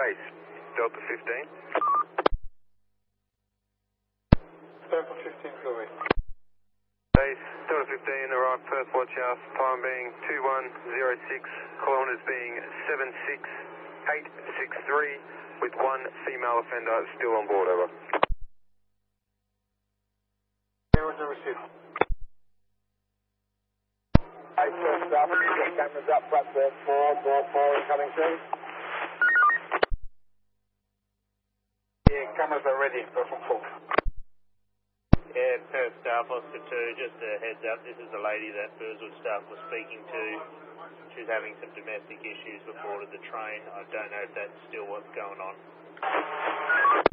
base. Delta 15. Delta 15, go away. Base, Delta 15, arrived Perth Watch House, time being 2106, kilometres being 76863, with one female offender still on board, over. Roger, received. Hey, first up, you've got cameras up, platform 4, door 4 incoming soon. Yeah, cameras are ready, platform 4. Yeah, Perth Staff Officer 2, just a heads up, this is the lady that Burswood staff was speaking to. She's having some domestic issues aboard of the train. I don't know if that's still what's going on.